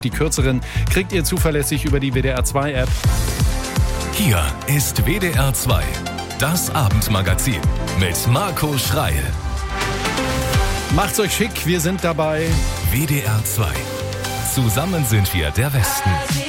Die kürzeren kriegt ihr zuverlässig über die WDR 2 App. Hier ist WDR 2, das Abendmagazin mit Marco Schreil. Macht's euch schick, wir sind dabei. WDR 2. Zusammen sind wir der Westen.